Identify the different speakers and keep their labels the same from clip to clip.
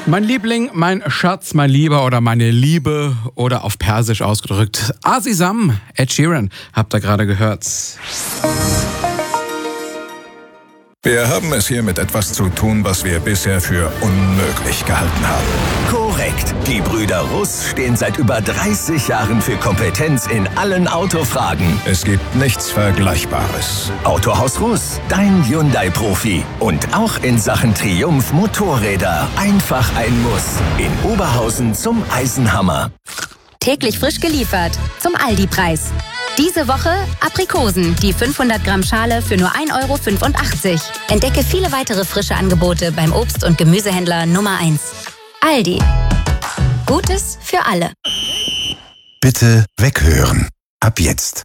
Speaker 1: Mein Liebling, mein Schatz, mein Lieber oder meine Liebe oder auf Persisch ausgedrückt Azizam, Ed Sheeran, habt ihr gerade gehört.
Speaker 2: Wir haben es hier mit etwas zu tun, was wir bisher für unmöglich gehalten haben.
Speaker 3: Korrekt. Die Brüder Russ stehen seit über 30 Jahren für Kompetenz in allen Autofragen.
Speaker 2: Es gibt nichts Vergleichbares.
Speaker 3: Autohaus Russ, dein Hyundai-Profi. Und auch in Sachen Triumph Motorräder. Einfach ein Muss. In Oberhausen zum Eisenhammer.
Speaker 4: Täglich frisch geliefert zum Aldi-Preis. Diese Woche Aprikosen, die 500 Gramm Schale für nur 1,85 €. Entdecke viele weitere frische Angebote beim Obst- und Gemüsehändler Nummer 1. Aldi. Gutes für alle.
Speaker 5: Bitte weghören. Ab jetzt.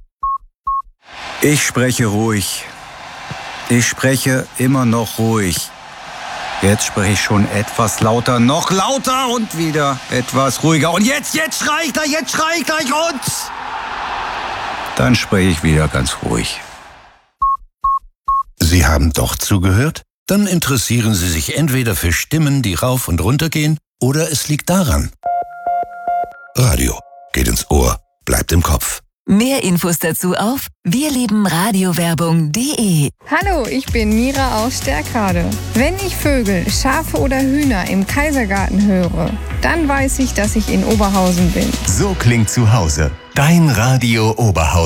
Speaker 6: Ich spreche ruhig. Ich spreche immer noch ruhig. Jetzt spreche ich schon etwas lauter, noch lauter und wieder etwas ruhiger. Und jetzt schrei ich gleich und... Dann spreche ich wieder ganz ruhig.
Speaker 5: Sie haben doch zugehört? Dann interessieren Sie sich entweder für Stimmen, die rauf und runter gehen, oder es liegt daran. Radio geht ins Ohr, bleibt im Kopf.
Speaker 7: Mehr Infos dazu auf wirlebenradiowerbung.de.
Speaker 8: Hallo, ich bin Mira aus Stärkrade. Wenn ich Vögel, Schafe oder Hühner im Kaisergarten höre, dann weiß ich, dass ich in Oberhausen bin.
Speaker 3: So klingt zu Hause. Dein Radio Oberhausen.